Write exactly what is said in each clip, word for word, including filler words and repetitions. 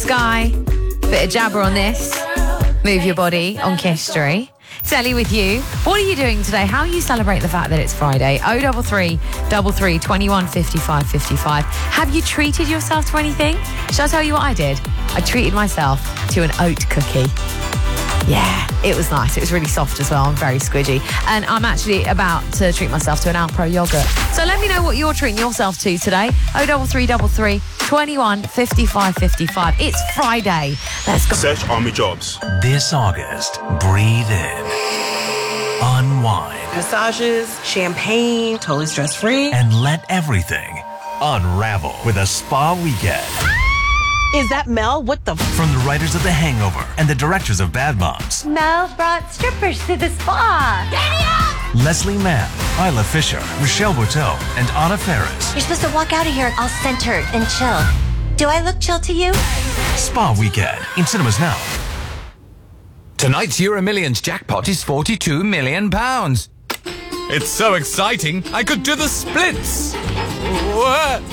Sky. Bit of Jabber on this. Move Your Body on Kiss History. Sally with you. What are you doing today? How are you celebrating the fact that it's Friday? oh double three, double three, twenty-one, fifty-five, fifty-five. Have you treated yourself to anything? Shall I tell you what I did? I treated myself to an oat cookie. Yeah, it was nice. It was really soft as well. I'm very squidgy. And I'm actually about to treat myself to an Alpro yogurt. So let me know what you're treating yourself to today. oh double three, double three, twenty-one, fifty-five, fifty-five. It's Friday. Let's go. Search Army Jobs. This August, breathe in. Unwind. Massages, champagne, totally stress-free. And let everything unravel with a spa weekend. Is that Mel? What the... From the writers of The Hangover and the directors of Bad Moms. Mel brought strippers to the spa. Leslie Mann, Isla Fisher, Michelle Buteau, and Anna Faris. You're supposed to walk out of here all centered and chill. Do I look chill to you? Spa Weekend in cinemas now. Tonight's Euro Millions jackpot is forty-two million pounds. It's so exciting, I could do the splits. What?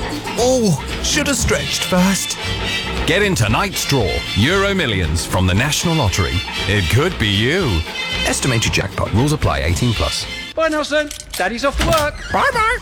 Oh, should have stretched first. Get in tonight's draw, Euro Millions from the National Lottery. It could be you. Estimated jackpot. Rules apply. eighteen plus. Bye, Nelson. Daddy's off to work. Bye-bye.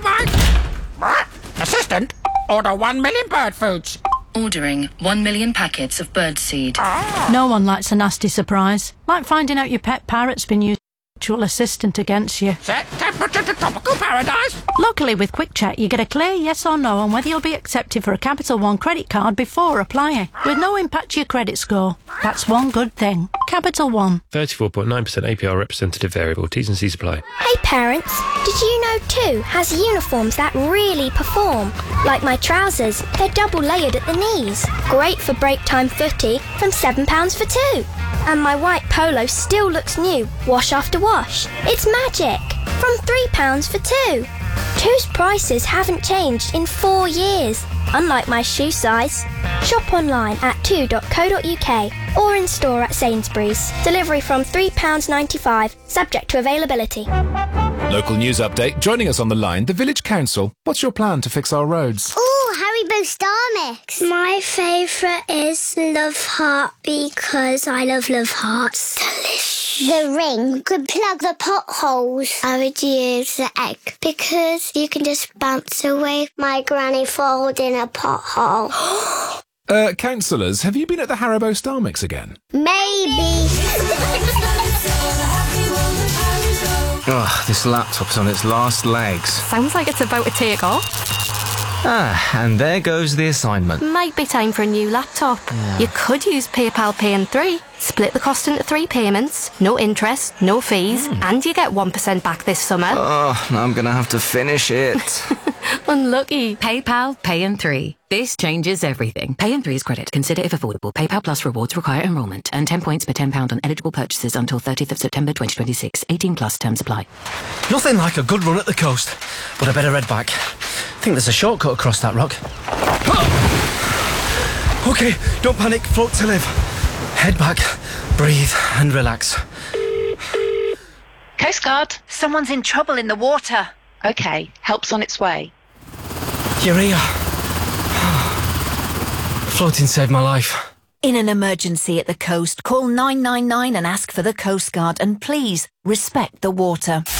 Bye-bye. Assistant, order one million bird foods. Ordering one million packets of bird seed. No one likes a nasty surprise. Like finding out your pet parrot's been using a virtual assistant against you. Set temperature to tropical paradise. Luckily, with Quick Check, you get a clear yes or no on whether you'll be accepted for a Capital One credit card before applying, with no impact to your credit score. That's one good thing. Capital One. thirty-four point nine percent A P R representative variable. T's and C's apply. Hey parents, did you know two has uniforms that really perform? Like my trousers, they're double layered at the knees. Great for break time footy from seven pounds for two. And my white polo still looks new, wash after wash. It's magic. From three pounds for two. Two's prices haven't changed in four years, unlike my shoe size. Shop online at two dot co dot uk or in store at Sainsbury's. Delivery from three pounds ninety-five, subject to availability. Local news update. Joining us on the line, the Village Council. What's your plan to fix our roads? Ooh, Haribo Star Mix. My favourite is Love Heart because I love Love Hearts. Delicious. The ring could plug the potholes. I would use the egg because you can just bounce away my granny falling in a pothole. Uh, councillors, have you been at the Haribo Star Mix again? Maybe. Ugh, this laptop's on its last legs. Sounds like it's about to take off. Ah, and there goes the assignment. Might be time for a new laptop. Yeah. You could use PayPal Pay in three. Split the cost into three payments, no interest, no fees, mm. and you get one percent back this summer. Oh, I'm going to have to finish it. Unlucky. PayPal Pay in three. This changes everything. Pay in three's credit. Consider if affordable. PayPal Plus rewards require enrolment. Earn ten points per ten pounds on eligible purchases until thirtieth of September twenty twenty-six. eighteen plus terms apply. Nothing like a good run at the coast, but I better head back. I think there's a shortcut across that rock. OK, don't panic. Float to live. Head back, breathe and relax. Coast Guard, someone's in trouble in the water. OK, help's on its way. You're here. Floating saved my life. In an emergency at the coast, call nine nine nine and ask for the Coast Guard, and please respect the water.